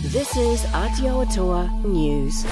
This is Aotearoa News.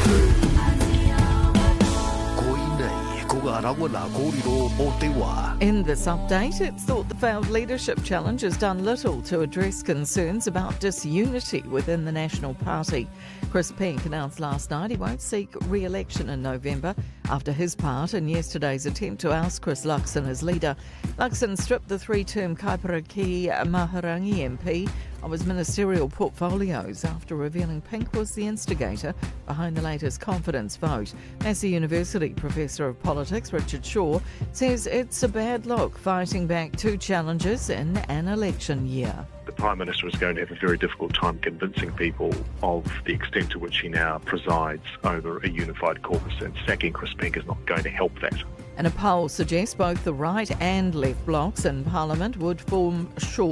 In this update, it's thought the failed leadership challenge has done little to address concerns about disunity within the National Party. Chris Peake announced last night he won't seek re-election in November after his part in yesterday's attempt to oust Chris Luxon as leader. Luxon stripped the three-term Kaipariki Mahurangi MP of his ministerial portfolios after revealing Pink was the instigator behind the latest confidence vote. Massey University Professor of Politics Richard Shaw says it's a bad look fighting back two challenges in an election year. The Prime Minister is going to have a very difficult time convincing people of the extent to which he now presides over a unified caucus, and sacking Chris Pink is not going to help that. And a poll suggests both the right and left blocs in Parliament would fall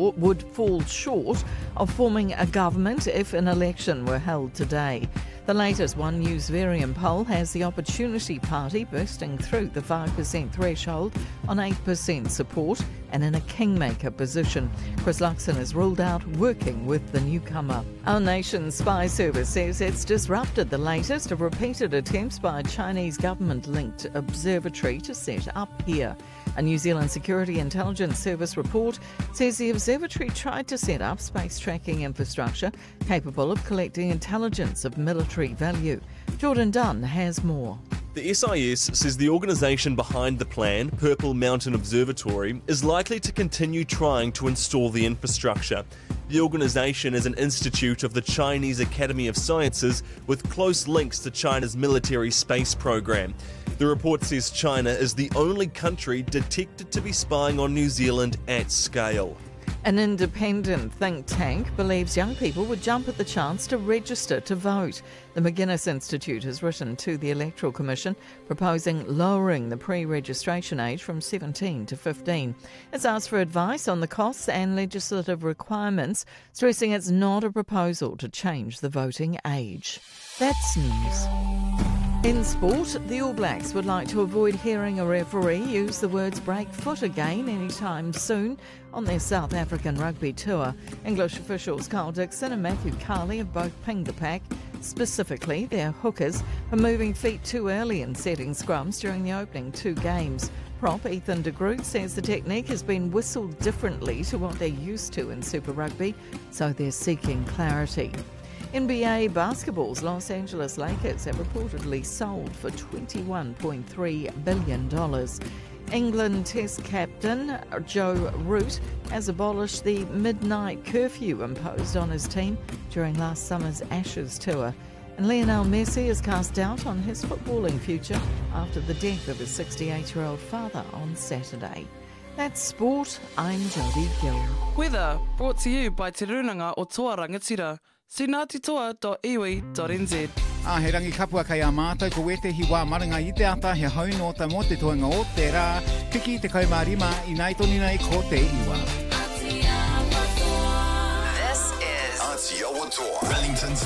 short of forming a government if an election were held today. The latest One News Varian poll has the Opportunity Party bursting through the 5% threshold on 8% support and in a kingmaker position. Chris Luxon is ruled out working with the newcomer. Our nation's spy service says it's disrupted the latest of repeated attempts by a Chinese government-linked observatory to set up here. A New Zealand Security Intelligence Service report says the observatory tried to set up space tracking infrastructure capable of collecting intelligence of military value. Jordan Dunn has more. The SIS says the organisation behind the plan, Purple Mountain Observatory, is likely to continue trying to install the infrastructure. The organisation is an institute of the Chinese Academy of Sciences with close links to China's military space program. The report says China is the only country detected to be spying on New Zealand at scale. An independent think tank believes young people would jump at the chance to register to vote. The McGuinness Institute has written to the Electoral Commission proposing lowering the pre-registration age from 17 to 15. It's asked for advice on the costs and legislative requirements, stressing it's not a proposal to change the voting age. That's news. In sport, the All Blacks would like to avoid hearing a referee use the words break foot again anytime soon on their South African rugby tour. English officials Carl Dixon and Matthew Carley have both pinged the pack, specifically their hookers, for moving feet too early in setting scrums during the opening two games. Prop Ethan de Groot says the technique has been whistled differently to what they're used to in Super Rugby, so they're seeking clarity. NBA basketball's Los Angeles Lakers have reportedly sold for $21.3 billion. England Test captain Joe Root has abolished the midnight curfew imposed on his team during last summer's Ashes tour. And Lionel Messi is cast doubt on his footballing future after the death of his 68-year-old father on Saturday. That's sport. I'm Jodie Gill. Weather brought to you by Te Runanga o Toa Rangatira. sinatitoa.iwi.nz. He rangi kapua kai a mātou ko wete hi wā maranga I te ata he haunota mo te toenga o te rā. Tiki te kaumārima I nei toni nei ko te iwa. This is Aotearoa, Wellington's